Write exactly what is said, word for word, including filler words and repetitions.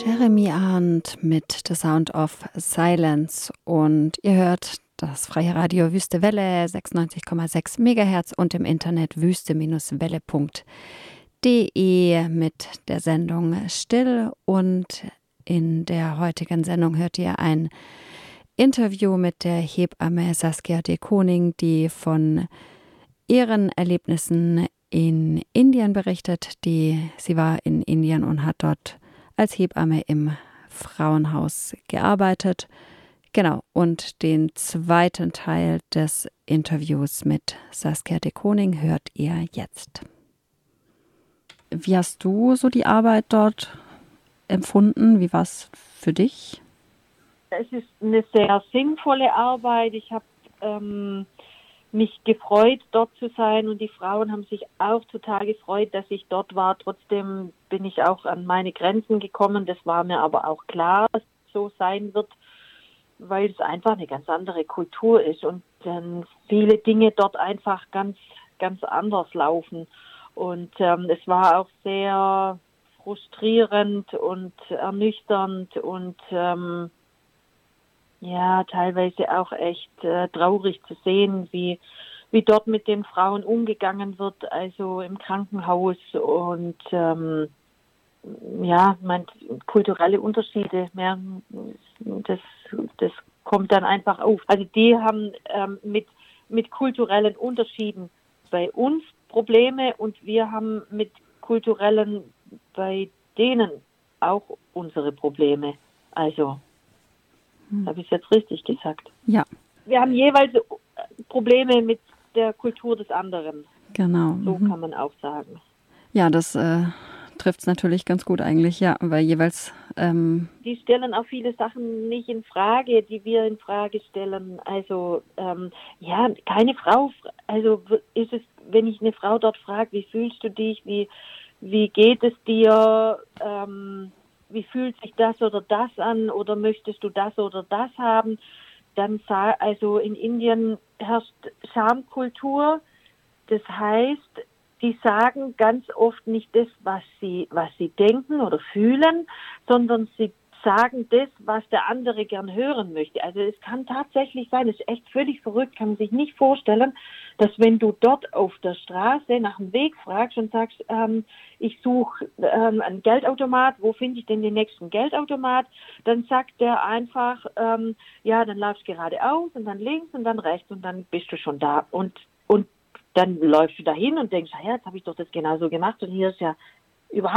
Jeremy Arndt mit The Sound of Silence und ihr hört das freie Radio Wüste Welle sechsundneunzig Komma sechs Megahertz und im Internet wüste Welle Punkt de mit der Sendung Still, und in der heutigen Sendung hört ihr ein Interview mit der Hebamme Saskia de Koning, die von ihren Erlebnissen in Indien berichtet. Die, sie war in Indien und hat dort als Hebamme im Frauenhaus gearbeitet. Genau, und den zweiten Teil des Interviews mit Saskia de Koning hört ihr jetzt. Wie hast du so die Arbeit dort empfunden? Wie war es für dich? Es ist eine sehr sinnvolle Arbeit. Ich habe ähm, mich gefreut, dort zu sein, und die Frauen haben sich auch total gefreut, dass ich dort war. Trotzdem bin ich auch an meine Grenzen gekommen. Das war mir aber auch klar, dass es so sein wird, weil es einfach eine ganz andere Kultur ist und dann viele Dinge dort einfach ganz, ganz anders laufen. Und ähm, es war auch sehr frustrierend und ernüchternd und ähm, ja, teilweise auch echt äh, traurig zu sehen, wie wie dort mit den Frauen umgegangen wird, also im Krankenhaus, und ähm, ja, man, kulturelle Unterschiede, ja, das das kommt dann einfach auf. Also die haben ähm, mit mit kulturellen Unterschieden bei uns Probleme, und wir haben mit kulturellen bei denen auch unsere Probleme. Also habe ich es jetzt richtig gesagt? Ja. Wir haben jeweils Probleme mit der Kultur des anderen. Genau. So Mhm. kann man auch sagen. Ja, das äh, trifft es natürlich ganz gut eigentlich, ja, weil jeweils... Ähm die stellen auch viele Sachen nicht in Frage, die wir in Frage stellen. Also ähm, ja, keine Frau, also ist es, wenn ich eine Frau dort frage, wie fühlst du dich, wie, wie geht es dir, ähm, wie fühlt sich das oder das an, oder möchtest du das oder das haben, dann sa- also in Indien herrscht Schamkultur. Das heißt, die sagen ganz oft nicht das, was sie, was sie denken oder fühlen, sondern sie sagen das, was der andere gern hören möchte. Also es kann tatsächlich sein, das ist echt völlig verrückt, kann man sich nicht vorstellen, dass wenn du dort auf der Straße nach dem Weg fragst und sagst, ähm, ich suche ähm, einen Geldautomat, wo finde ich denn den nächsten Geldautomat, dann sagt der einfach, ähm, ja, dann laufst du geradeaus und dann links und dann rechts und dann bist du schon da. Und, und dann läufst du dahin und denkst, ja, jetzt habe ich doch das genauso gemacht, und hier ist ja überhaupt